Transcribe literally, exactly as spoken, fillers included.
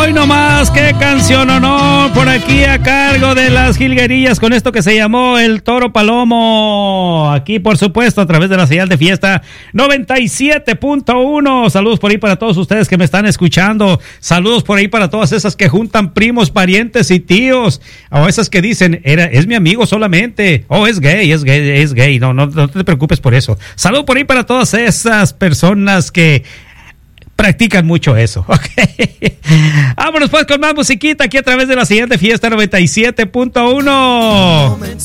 Hoy nomás, qué canción o no, por aquí a cargo de las jilguerillas con esto que se llamó El Toro Palomo. Aquí, por supuesto, a través de la señal de fiesta noventa y siete punto uno. Saludos por ahí para todos ustedes que me están escuchando. Saludos por ahí para todas esas que juntan primos, parientes y tíos. O esas que dicen, era, es mi amigo solamente. O oh, es gay, es gay, es gay. No, no, no te preocupes por eso. Saludos por ahí para todas esas personas que practican mucho eso, ¿ok? Vámonos pues con más musiquita aquí a través de la siguiente fiesta noventa y siete punto uno.